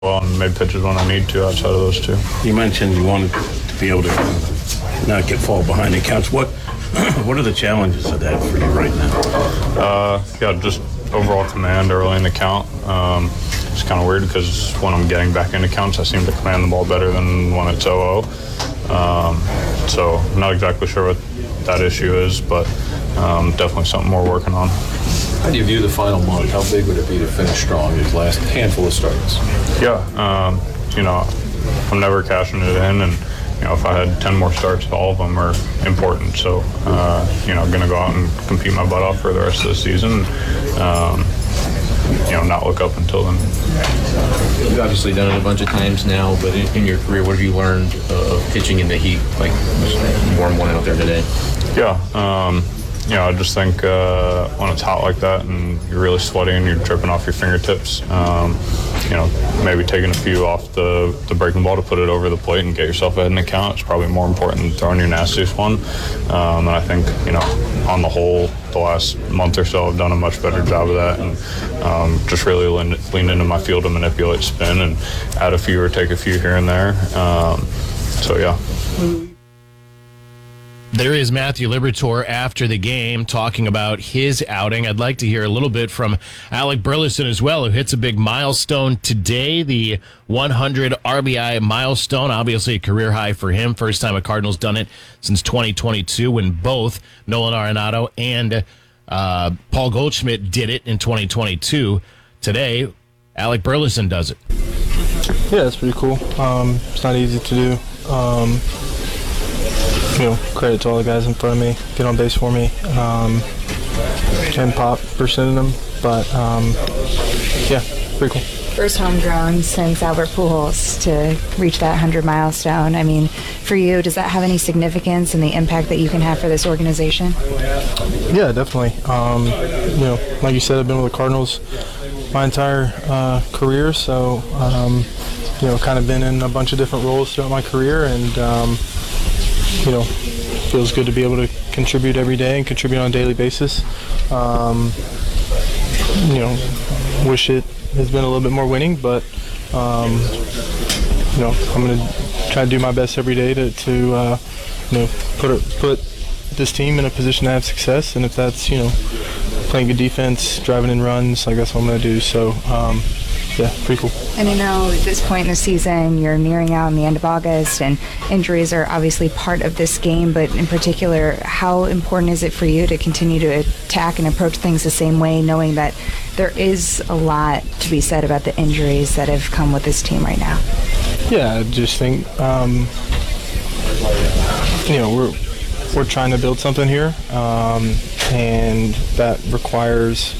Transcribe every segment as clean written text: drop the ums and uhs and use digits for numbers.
well and made pitches when I need to outside of those two. You mentioned you wanted to be able to not fall behind in counts. What are the challenges of that for you right now? Just overall command early in the count. It's kind of weird because when I'm getting back into counts, I seem to command the ball better than when it's 0-0. So I'm not exactly sure what that issue is, but definitely something we're working on. How do you view the final month? How big would it be to finish strong these last handful of starts? Yeah, I'm never cashing it in, and if I had 10 more starts, all of them are important. So, going to go out and compete my butt off for the rest of the season. Not look up until then. You've obviously done it a bunch of times now, but in your career, what have you learned of pitching in the heat, like warm one out there today? Yeah, I just think when it's hot like that and you're really sweaty and you're dripping off your fingertips, maybe taking a few off the breaking ball to put it over the plate and get yourself ahead in the count is probably more important than throwing your nastiest one. And I think, on the whole, the last month or so, I've done a much better job of that and just really lean into my field to manipulate spin and add a few or take a few here and there. Yeah. There is Matthew Liberatore after the game talking about his outing. I'd like to hear a little bit from Alec Burleson as well, who hits a big milestone today, the 100 RBI milestone, obviously a career high for him. First time a Cardinals done it since 2022 when both Nolan Arenado and Paul Goldschmidt did it in 2022. Today, Alec Burleson does it. Yeah, it's pretty cool. It's not easy to do. Credit to all the guys in front of me, get on base for me, and pop percent them. But, pretty cool. First homegrown since Albert Pujols to reach that 100 milestone. I mean, for you, does that have any significance in the impact that you can have for this organization? Yeah, definitely. Like you said, I've been with the Cardinals my entire career, so, kind of been in a bunch of different roles throughout my career, and, feels good to be able to contribute every day and contribute on a daily basis. Wish it has been a little bit more winning, but, I'm going to try to do my best every day to put this team in a position to have success. And if that's, playing good defense, driving in runs, I guess what I'm going to do. So, pretty cool. And I know at this point in the season, you're nearing out in the end of August, and injuries are obviously part of this game, but in particular, how important is it for you to continue to attack and approach things the same way, knowing that there is a lot to be said about the injuries that have come with this team right now? Yeah, I just think, we're trying to build something here, and that requires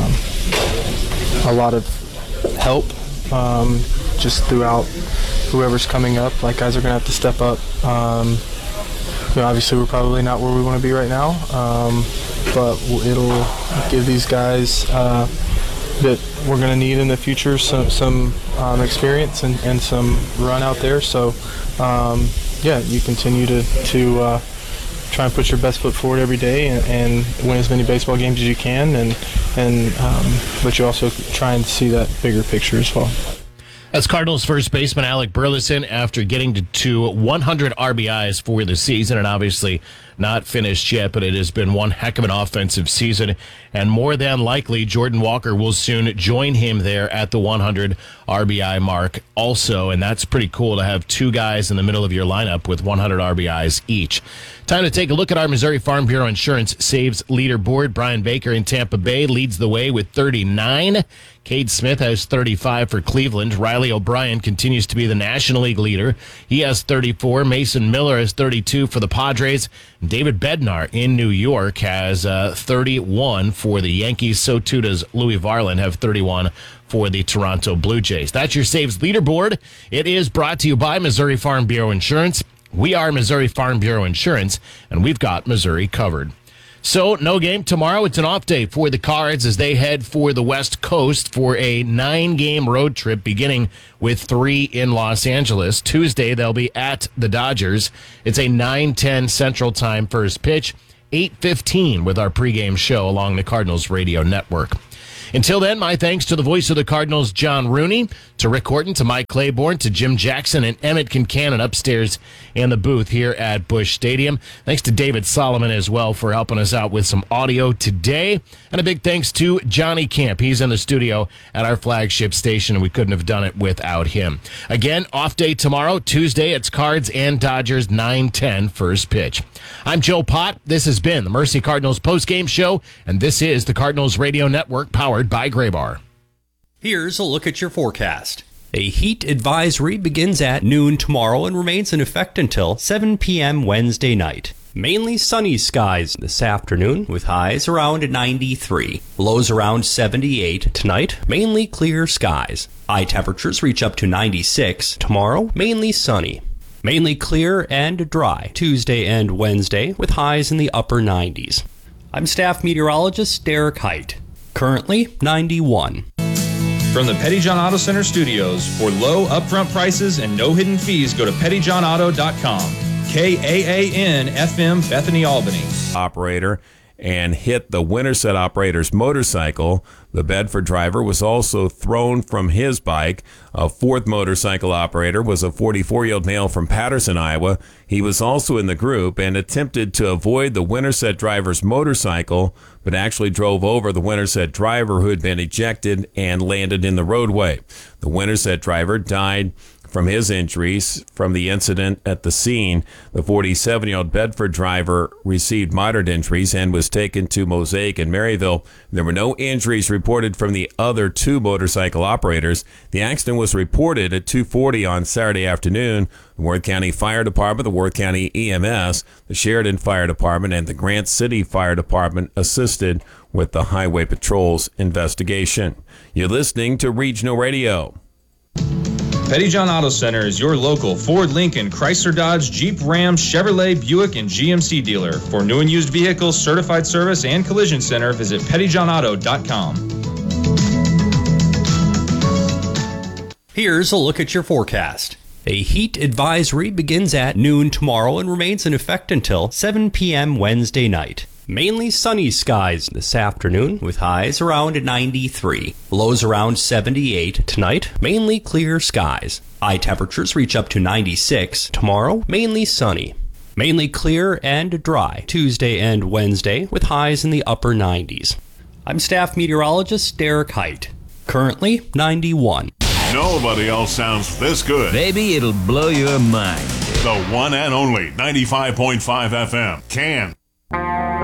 a lot of help just throughout whoever's coming up. Like, guys are going to have to step up. Obviously, we're probably not where we want to be right now, but it'll give these guys that we're going to need in the future some experience and some run out there. So, you continue to try and put your best foot forward every day and win as many baseball games as you can, but you also try and see that bigger picture as well. That's Cardinals first baseman Alec Burleson after getting to 100 RBIs for the season, and obviously not finished yet, but it has been one heck of an offensive season, and more than likely Jordan Walker will soon join him there at the 100 RBI mark also, and that's pretty cool to have two guys in the middle of your lineup with 100 RBIs each. Time to take a look at our Missouri Farm Bureau Insurance Saves leaderboard. Brian Baker in Tampa Bay leads the way with 39. Cade Smith has 35 for Cleveland. Riley O'Brien continues to be the National League leader. He has 34. Mason Miller has 32 for the Padres. David Bednar in New York has 31 for the Yankees. So too does Louis Varland have 31 for the Toronto Blue Jays. That's your Saves leaderboard. It is brought to you by Missouri Farm Bureau Insurance. We are Missouri Farm Bureau Insurance, and we've got Missouri covered. So, no game tomorrow. It's an off day for the Cards as they head for the West Coast for a 9-game road trip, beginning with 3 in Los Angeles. Tuesday, they'll be at the Dodgers. It's a 9:10 Central Time first pitch, 8:15 with our pregame show along the Cardinals radio network. Until then, my thanks to the voice of the Cardinals, John Rooney, to Rick Horton, to Mike Claiborne, to Jim Jackson, and Emmett Kincannon upstairs in the booth here at Busch Stadium. Thanks to David Solomon as well for helping us out with some audio today. And a big thanks to Johnny Camp. He's in the studio at our flagship station, and we couldn't have done it without him. Again, off day tomorrow, Tuesday. It's Cards and Dodgers 9:10 first pitch. I'm Joe Pott. This has been the Mercy Cardinals postgame show, and this is the Cardinals Radio Network powered by Graybar. Here's a look at your forecast. A heat advisory begins at noon tomorrow and remains in effect until 7 p.m. Wednesday night. Mainly sunny skies this afternoon with highs around 93. Lows around 78 tonight. Mainly clear skies. High temperatures reach up to 96. Tomorrow, mainly sunny. Mainly clear and dry Tuesday and Wednesday with highs in the upper 90s. I'm staff meteorologist Derek Height. Currently 91. From the Petty John Auto Center studios, for low upfront prices and no hidden fees, go to pettyjohnauto.com. KAAN FM, Bethany, Albany. Operator and hit the Winterset operator's motorcycle. The Bedford driver was also thrown from his bike. A fourth motorcycle operator was a 44-year-old male from Patterson, Iowa. He was also in the group and attempted to avoid the Winterset driver's motorcycle, but actually drove over the Winterset driver who had been ejected and landed in the roadway. The Winterset driver died from his injuries from the incident at the scene. The 47-year-old Bedford driver received moderate injuries and was taken to Mosaic in Maryville. There were no injuries reported from the other two motorcycle operators. The accident was reported at 2:40 on Saturday afternoon. The Worth County Fire Department, the Worth County EMS, the Sheridan Fire Department, and the Grant City Fire Department assisted with the Highway Patrol's investigation. You're listening to Regional Radio. Petty John Auto Center is your local Ford, Lincoln, Chrysler, Dodge, Jeep, Ram, Chevrolet, Buick, and GMC dealer. For new and used vehicles, certified service, and collision center, visit pettyjohnauto.com. Here's a look at your forecast. A heat advisory begins at noon tomorrow and remains in effect until 7 p.m. Wednesday night. Mainly sunny skies this afternoon with highs around 93. Lows around 78 tonight. Mainly clear skies. High temperatures reach up to 96. Tomorrow, mainly sunny. Mainly clear and dry Tuesday and Wednesday with highs in the upper 90s. I'm staff meteorologist Derek Height. Currently 91. Nobody else sounds this good. Baby, it'll blow your mind. The one and only 95.5 FM. Can.